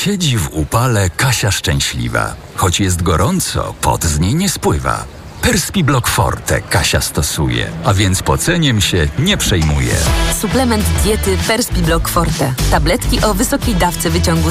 Siedzi w upale Kasia szczęśliwa. Choć jest gorąco, pot z niej nie spływa. Perspiblock Forte Kasia stosuje, a więc poceniem się nie przejmuje. Suplement diety Perspiblock Forte. Tabletki o wysokiej dawce wyciągu